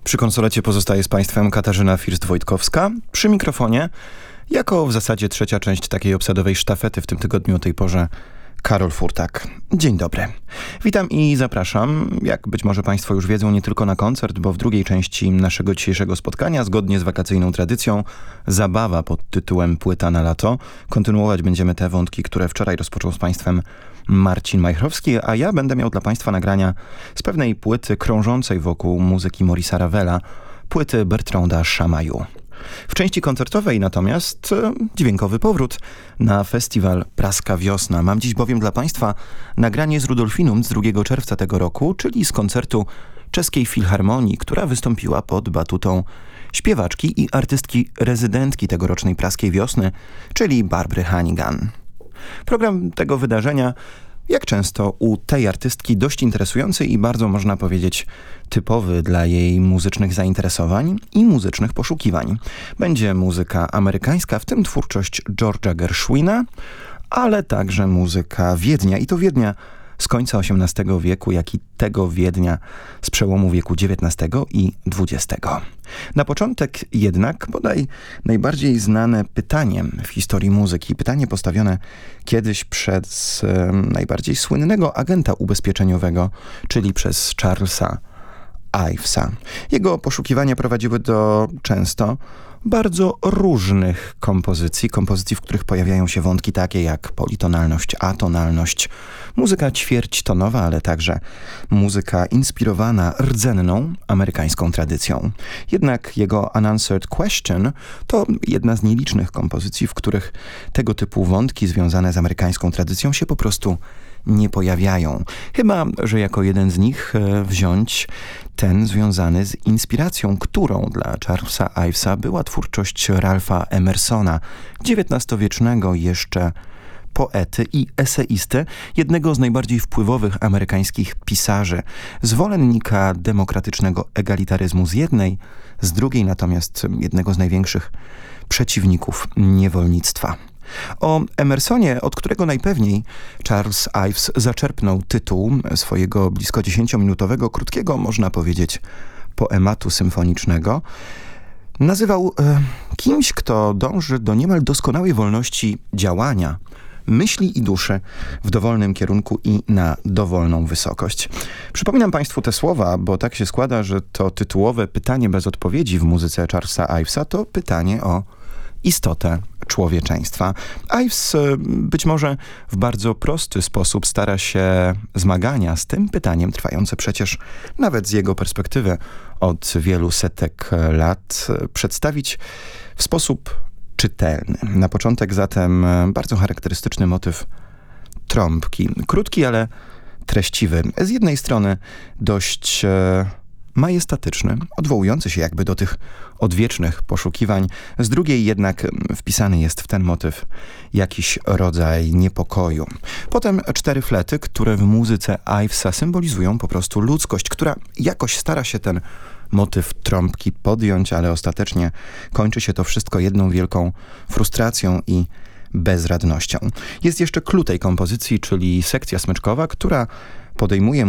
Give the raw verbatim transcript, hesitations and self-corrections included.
Przy konsolecie pozostaje z Państwem Katarzyna First-Wojtkowska. Przy mikrofonie, jako w zasadzie trzecia część takiej obsadowej sztafety w tym tygodniu o tej porze, Karol Furtak. Dzień dobry. Witam i zapraszam, jak być może Państwo już wiedzą, nie tylko na koncert, bo w drugiej części naszego dzisiejszego spotkania, zgodnie z wakacyjną tradycją, zabawa pod tytułem Płyta na lato. Kontynuować będziemy te wątki, które wczoraj rozpoczął z Państwem Marcin Majchrowski, a ja będę miał dla Państwa nagrania z pewnej płyty krążącej wokół muzyki Maurice'a Ravela, płyty Bertranda Chamayou. W części koncertowej natomiast e, dźwiękowy powrót na festiwal Praska Wiosna. Mam dziś bowiem dla Państwa nagranie z Rudolfinum z drugiego czerwca tego roku, czyli z koncertu Czeskiej Filharmonii, która wystąpiła pod batutą śpiewaczki i artystki rezydentki tegorocznej Praskiej Wiosny, czyli Barbry Hannigan. Program tego wydarzenia, jak często u tej artystki, dość interesujący i bardzo, można powiedzieć, typowy dla jej muzycznych zainteresowań i muzycznych poszukiwań. Będzie muzyka amerykańska, w tym twórczość George'a Gershwina, ale także muzyka Wiednia, i to Wiednia z końca osiemnastego wieku, jak i tego Wiednia z przełomu wieku dziewiętnastego i dwudziestego. Na początek jednak bodaj najbardziej znane pytanie w historii muzyki. Pytanie postawione kiedyś przez e, najbardziej słynnego agenta ubezpieczeniowego, czyli przez Charlesa Ivesa. Jego poszukiwania prowadziły do często bardzo różnych kompozycji, kompozycji, w których pojawiają się wątki takie jak politonalność, atonalność, muzyka ćwierćtonowa, ale także muzyka inspirowana rdzenną amerykańską tradycją. Jednak jego Unanswered Question to jedna z nielicznych kompozycji, w których tego typu wątki związane z amerykańską tradycją się po prostu nie pojawiają. Chyba że jako jeden z nich e, wziąć ten związany z inspiracją, którą dla Charlesa Ivesa była twórczość Ralpha Emersona, dziewiętnastowiecznego jeszcze poety i eseisty, jednego z najbardziej wpływowych amerykańskich pisarzy, zwolennika demokratycznego egalitaryzmu z jednej, z drugiej natomiast jednego z największych przeciwników niewolnictwa. O Emersonie, od którego najpewniej Charles Ives zaczerpnął tytuł swojego blisko dziesięciominutowego, krótkiego, można powiedzieć, poematu symfonicznego, nazywał e, kimś, kto dąży do niemal doskonałej wolności działania, myśli i duszy w dowolnym kierunku i na dowolną wysokość. Przypominam Państwu te słowa, bo tak się składa, że to tytułowe pytanie bez odpowiedzi w muzyce Charlesa Ivesa to pytanie o istotę człowieczeństwa. Ives być może w bardzo prosty sposób stara się zmagania z tym pytaniem, trwające przecież nawet z jego perspektywy od wielu setek lat, przedstawić w sposób czytelny. Na początek zatem bardzo charakterystyczny motyw trąbki. Krótki, ale treściwy. Z jednej strony dość e, majestatyczny, odwołujący się jakby do tych odwiecznych poszukiwań, z drugiej jednak wpisany jest w ten motyw jakiś rodzaj niepokoju. Potem cztery flety, które w muzyce Ivesa symbolizują po prostu ludzkość, która jakoś stara się ten motyw trąbki podjąć, ale ostatecznie kończy się to wszystko jedną wielką frustracją i bezradnością. Jest jeszcze clue tej kompozycji, czyli sekcja smyczkowa, która podejmuje